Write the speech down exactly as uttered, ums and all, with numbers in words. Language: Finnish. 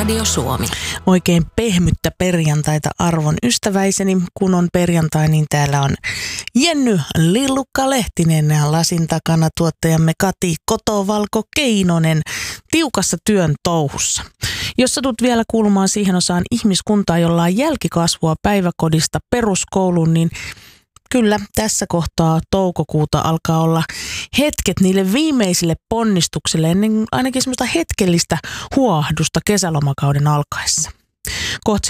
Radio Suomi. Oikein pehmyttä perjantaita arvon ystäväiseni. Kun on perjantai, niin täällä on Jenny Lillukka-Lehtinen ja lasin takana tuottajamme Kati Kotovalko-Keinonen tiukassa työn touhussa. Jos satut vielä kuulumaan siihen osaan ihmiskuntaa, jolla on jälkikasvua päiväkodista peruskouluun, niin kyllä tässä kohtaa toukokuuta alkaa olla hetket niille viimeisille ponnistuksille ennen ainakin semmoista hetkellistä huoahdusta kesälomakauden alkaessa. Kohta